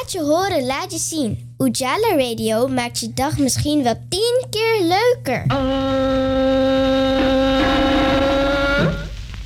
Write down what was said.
Laat je horen, laat je zien. Ujala Radio maakt je dag misschien wel 10 keer leuker.